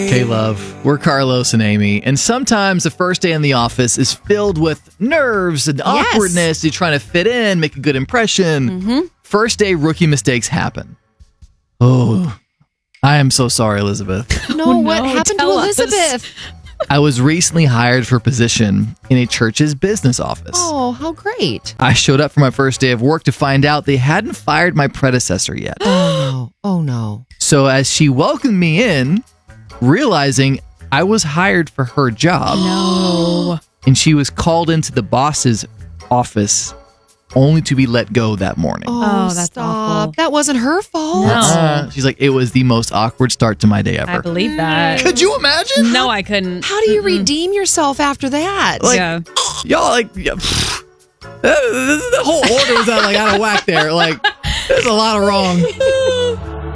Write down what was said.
Hey, love. We're Carlos and Amy, and sometimes the first day in the office is filled with nerves and awkwardness. You're trying to fit in, make a good impression. First day rookie mistakes happen. Oh, I am so sorry, Elizabeth. What happened to Elizabeth? I was recently hired for a position in a church's business office. Oh, how great. I showed up for my first day of work to find out they hadn't fired my predecessor yet. Oh, no. So as she welcomed me in, realizing I was hired for her job. No. And she was called into the boss's office only to be let go that morning. Oh, that's stop. awful. That wasn't her fault. No. She's like, it was the most awkward start to my day ever. I believe that. Could you imagine? No, I couldn't. How do you redeem yourself after that? Yeah. Y'all, like, the whole order was out of whack there. Like, there's a lot of wrong.